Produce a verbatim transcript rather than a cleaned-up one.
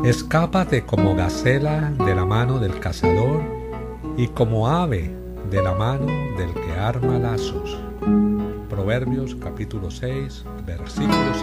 Escápate como gacela de la mano del cazador y como ave de la mano del que arma lazos. Proverbios capítulo seis, versículo seis.